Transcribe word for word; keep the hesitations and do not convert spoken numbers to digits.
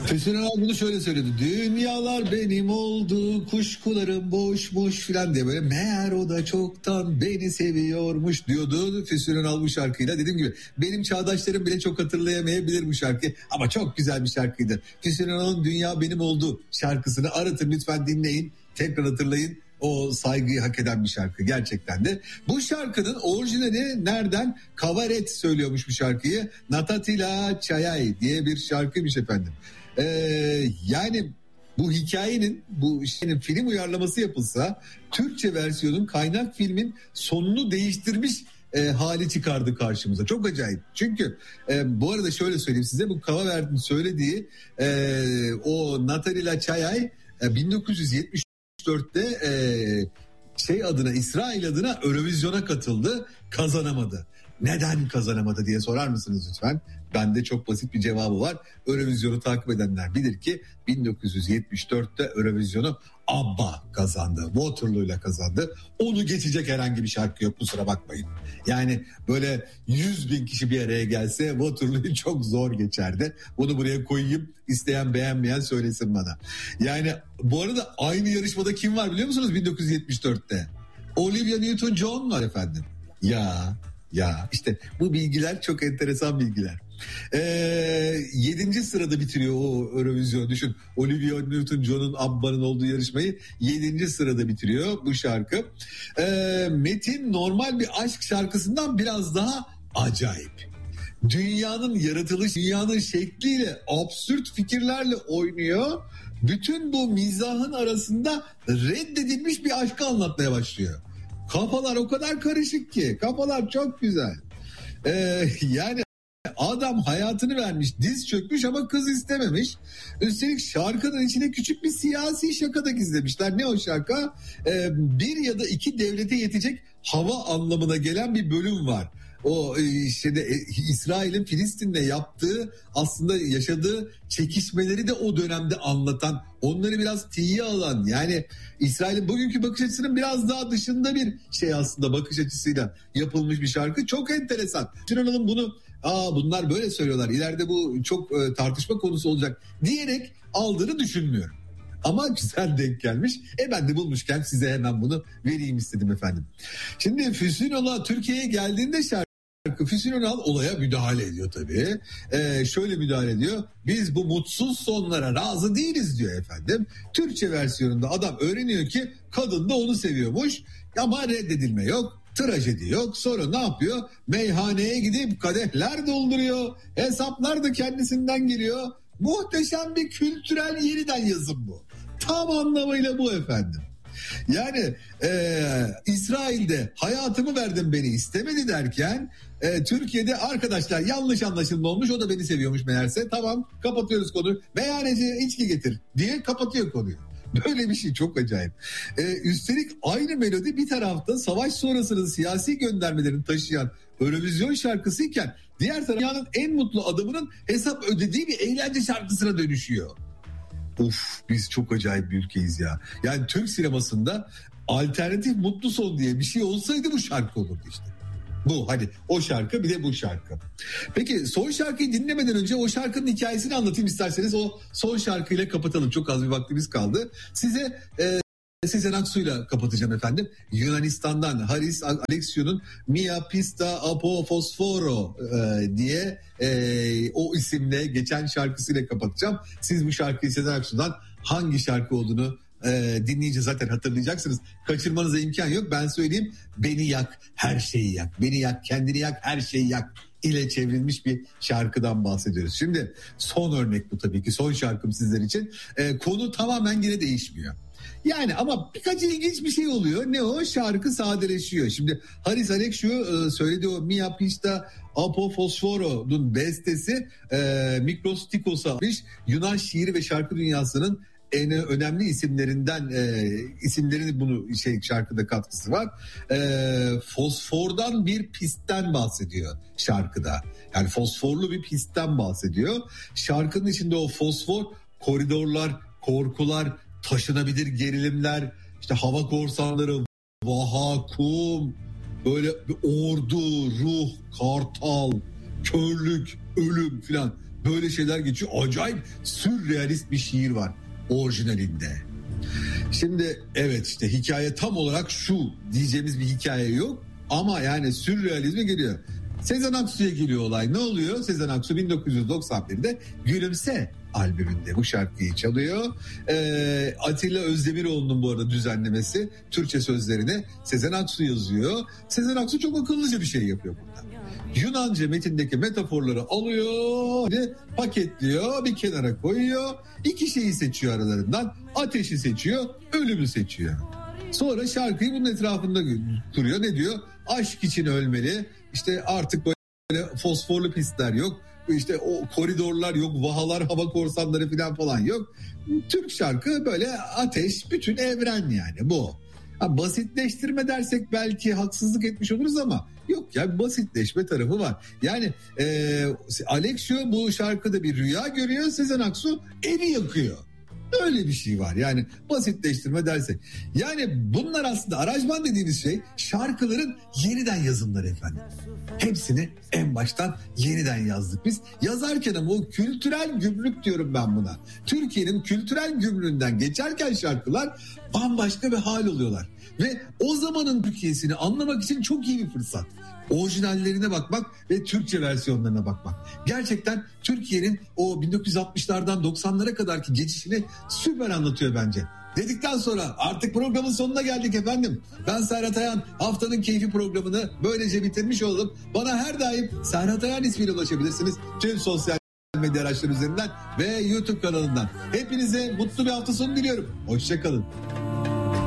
Füsun Önal bunu şöyle söyledi. Dünyalar benim oldu, kuşkularım boşmuş filan diye, böyle meğer o da çoktan beni seviyormuş diyordu Füsun Önal bu şarkıyla. Dediğim gibi benim çağdaşlarım bile çok hatırlayamayabilir bu şarkıyı ama çok güzel bir şarkıydı. Füsun Önal'ın Dünya Benim Oldu şarkısını aratın lütfen, dinleyin, tekrar hatırlayın. O saygıyı hak eden bir şarkı gerçekten de. Bu şarkının orijinali nereden? Kavaret söylüyormuş bu şarkıyı. Natatila Çayay diye bir şarkıymış efendim. Ee, yani bu hikayenin, bu şeyin film uyarlaması yapılsa Türkçe versiyonun kaynak filmin sonunu değiştirmiş e, hali çıkardı karşımıza. Çok acayip. Çünkü e, bu arada şöyle söyleyeyim size, bu Kavavert'in söylediği e, o Natalya Çayay e, bin dokuz yüz yetmiş dörtte e, şey adına, İsrail adına Eurovision'a katıldı, kazanamadı. Neden kazanamadı diye sorar mısınız lütfen? Bende çok basit bir cevabı var. Eurovision'u takip edenler bilir ki bin dokuz yüz yetmiş dörtte Eurovision'u ABBA kazandı. Waterloo'yla kazandı. Onu geçecek herhangi bir şarkı yok, kusura bakmayın. Yani böyle yüz bin kişi bir araya gelse Waterloo'yu çok zor geçerdi. Bunu buraya koyayım, isteyen beğenmeyen söylesin bana. Yani bu arada aynı yarışmada kim var biliyor musunuz bin dokuz yüz yetmiş dörtte? Olivia Newton-John var efendim. Ya ya işte bu bilgiler çok enteresan bilgiler. Ee, yedinci sırada bitiriyor o Eurovision. Düşün, Olivia Newton-John'un ABBA'nın olduğu yarışmayı yedinci sırada bitiriyor bu şarkı. Ee, Metin normal bir aşk şarkısından biraz daha acayip. Dünyanın yaratılış, dünyanın şekliyle, absürt fikirlerle oynuyor. Bütün bu mizahın arasında reddedilmiş bir aşkı anlatmaya başlıyor. Kafalar o kadar karışık ki, kafalar çok güzel. Ee, yani adam hayatını vermiş, diz çökmüş ama kız istememiş. Üstelik şarkının içine küçük bir siyasi şaka da gizlemişler. Ne o şaka? Ee, bir ya da iki devlete yetecek hava anlamına gelen bir bölüm var. O işte de, İsrail'in Filistin'le yaptığı, aslında yaşadığı çekişmeleri de o dönemde anlatan, onları biraz tiye alan, yani İsrail'in bugünkü bakış açısının biraz daha dışında bir şey aslında bakış açısıyla yapılmış bir şarkı. Çok enteresan. Sinan'ın bunu, aa bunlar böyle söylüyorlar, ileride bu çok e, tartışma konusu olacak diyerek aldığını düşünmüyorum. Ama güzel denk gelmiş. E ben de bulmuşken size hemen bunu vereyim istedim efendim. Şimdi Füsun Önal Türkiye'ye geldiğinde şarkı, Füsun Önal olaya müdahale ediyor tabii. Ee, şöyle müdahale ediyor. Biz bu mutsuz sonlara razı değiliz diyor efendim. Türkçe versiyonunda adam öğreniyor ki kadın da onu seviyormuş. Ama reddedilme yok. Trajedi yok. Sonra ne yapıyor? Meyhaneye gidip kadehler dolduruyor. Hesaplar da kendisinden geliyor. Muhteşem bir kültürel yeniden yazım bu. Tam anlamıyla bu efendim. Yani e, İsrail'de hayatımı verdim beni istemedi derken e, Türkiye'de arkadaşlar yanlış anlaşılma olmuş, o da beni seviyormuş meğerse, tamam kapatıyoruz konuyu, meyhaneci içki getir diye kapatıyor konuyu. Böyle bir şey çok acayip. Ee, üstelik aynı melodi bir tarafta savaş sonrasının siyasi göndermelerini taşıyan Eurovision şarkısıyken diğer tarafta dünyanın en mutlu adamının hesap ödediği bir eğlence şarkısına dönüşüyor. Of, biz çok acayip bir ülkeyiz ya. Yani Türk sinemasında alternatif mutlu son diye bir şey olsaydı bu şarkı olurdu işte. Bu hani o şarkı, bir de bu şarkı. Peki son şarkıyı dinlemeden önce o şarkının hikayesini anlatayım isterseniz. O son şarkıyla kapatalım. Çok az bir vaktimiz kaldı. Size e, Sezen Aksu'yla kapatacağım efendim. Yunanistan'dan Haris Alexiou'nun Mia Pista Apo Fosforo e, diye e, o isimle geçen şarkısıyla kapatacağım. Siz bu şarkıyı Sezen Aksu'dan hangi şarkı olduğunu e, dinleyince zaten hatırlayacaksınız. Kaçırmanıza imkan yok. Ben söyleyeyim. Beni yak, her şeyi yak. Beni yak, kendini yak, her şeyi yak ile çevrilmiş bir şarkıdan bahsediyoruz. Şimdi son örnek bu tabii ki. Son şarkım sizler için. E, konu tamamen yine değişmiyor. Yani ama birkaç ilginç bir şey oluyor. Ne o? Şarkı sadeleşiyor. Şimdi Haris Alexiou söylediği o Mia Pista Apo Fosforo'nun bestesi e, Miklos Tikos'a almış. Yunan şiiri ve şarkı dünyasının en önemli isimlerinden e, isimlerin bunu şey şarkıda katkısı var. E, fosfordan bir pistten bahsediyor şarkıda. Yani fosforlu bir pistten bahsediyor. Şarkının içinde o fosfor, koridorlar, korkular, taşınabilir gerilimler, işte hava korsanları, vahakum, böyle bir ordu, ruh, kartal, körlük, ölüm filan. böyle şeyler geçiyor. Acayip sürrealist bir şiir var orijinalinde. Şimdi evet işte hikaye tam olarak şu diyeceğimiz bir hikaye yok ama yani sürrealizme geliyor. Sezen Aksu'ya geliyor olay. Ne oluyor? Sezen Aksu bin dokuz yüz doksan birde Gülümse albümünde bu şarkıyı çalıyor. Ee, Atilla Özdemiroğlu'nun bu arada düzenlemesi, Türkçe sözlerini Sezen Aksu yazıyor. Sezen Aksu çok akıllıca bir şey yapıyor burada. Yunanca metindeki metaforları alıyor, paketliyor, bir kenara koyuyor. İki şeyi seçiyor aralarından. Ateşi seçiyor, ölümü seçiyor. Sonra şarkıyı bunun etrafında duruyor. Ne diyor? Aşk için ölmeli. İşte artık böyle fosforlu pistler yok. İşte o koridorlar yok. Vahalar, hava korsanları falan falan yok. Türk şarkı böyle ateş, bütün evren yani bu. Ha, basitleştirme dersek belki haksızlık etmiş oluruz ama yok ya, basitleşme tarafı var. Yani e, Alexio bu şarkıda bir rüya görüyor. Sezen Aksu evi yakıyor. Öyle bir şey var yani basitleştirme dersek. Yani bunlar aslında aranjman dediğimiz şey şarkıların yeniden yazımları efendim. Hepsini en baştan yeniden yazdık biz. Yazarken ama o kültürel gümrük diyorum ben buna. Türkiye'nin kültürel gümrüğünden geçerken şarkılar bambaşka bir hal oluyorlar. Ve o zamanın Türkiye'sini anlamak için çok iyi bir fırsat. Orijinallerine bakmak ve Türkçe versiyonlarına bakmak. Gerçekten Türkiye'nin o bin dokuz yüz altmışlardan doksanlara kadarki geçişini süper anlatıyor bence. Dedikten sonra artık programın sonuna geldik efendim. Ben Serhat Ayan, haftanın keyfi programını böylece bitirmiş oldum. Bana her daim Serhat Ayan ismiyle ulaşabilirsiniz. Tüm sosyal medya araçları üzerinden ve YouTube kanalından. Hepinize mutlu bir hafta sonu diliyorum. Hoşça kalın.